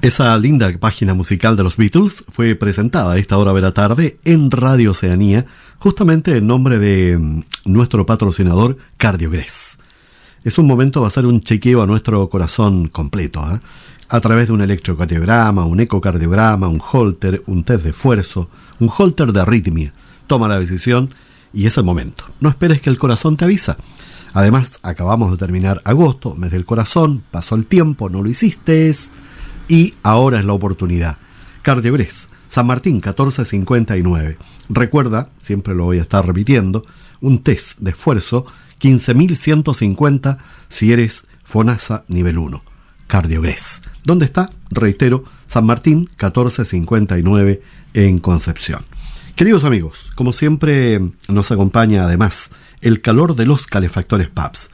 Esa linda página musical de los Beatles fue presentada a esta hora de la tarde en Radio Oceanía, justamente en nombre de nuestro patrocinador Cardiogrés. Es un momento de hacer un chequeo a nuestro corazón completo, a través de un electrocardiograma, un ecocardiograma, un holter, un test de esfuerzo, un holter de arritmia. Toma la decisión y es el momento. No esperes que el corazón te avisa. Además, acabamos de terminar agosto, mes del corazón, pasó el tiempo, no lo hiciste y ahora es la oportunidad. Cardiogrés, San Martín 1459. Recuerda, siempre lo voy a estar repitiendo, un test de esfuerzo 15.150 si eres FONASA nivel 1. Cardiogrés. ¿Dónde está? Reitero, San Martín 1459 en Concepción. Queridos amigos, como siempre nos acompaña además el calor de los calefactores PAPS.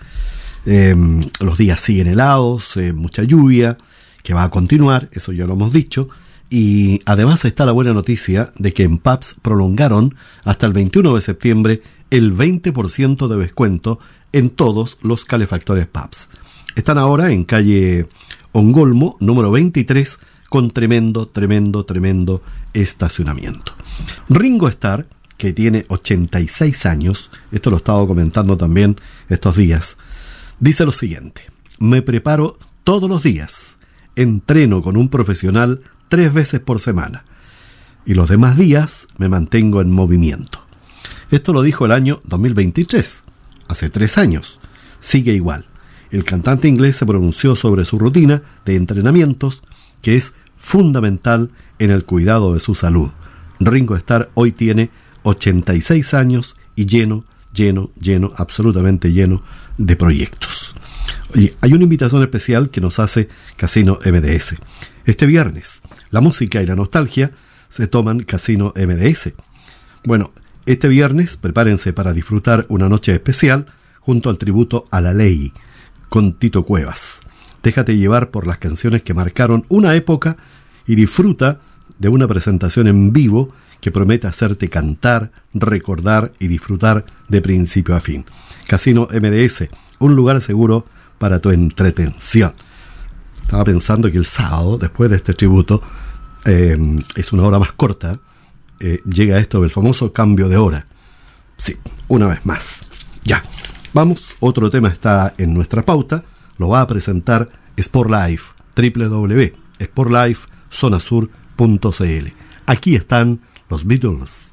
Los días siguen helados, mucha lluvia, que va a continuar, eso ya lo hemos dicho, y además está la buena noticia de que en PAPS prolongaron hasta el 21 de septiembre el 20% de descuento en todos los calefactores PAPS. Están ahora en calle Ongolmo, número 23, con tremendo estacionamiento. Ringo Starr, que tiene 86 años, esto lo he estado comentando también estos días, dice lo siguiente: me preparo todos los días, entreno con un profesional 3 veces por semana y los demás días me mantengo en movimiento. Esto lo dijo el año 2023, hace 3 años. Sigue igual. El cantante inglés se pronunció sobre su rutina de entrenamientos, que es fundamental en el cuidado de su salud. Ringo Starr hoy tiene 86 años y lleno, absolutamente lleno de proyectos. Oye, hay una invitación especial que nos hace Casino MDS. Este viernes, la música y la nostalgia se toman Casino MDS. Bueno, este viernes prepárense para disfrutar una noche especial junto al tributo a la ley con Tito Cuevas. Déjate llevar por las canciones que marcaron una época y disfruta de una presentación en vivo que promete hacerte cantar, recordar y disfrutar de principio a fin. Casino MDS, un lugar seguro para tu entretención. Estaba pensando que el sábado, después de este tributo, es una hora más corta, llega esto del famoso cambio de hora. Sí, una vez más. Ya, vamos, otro tema está en nuestra pauta, lo va a presentar Sportlife, www.sportlifezonasur.cl. Aquí están los Beatles.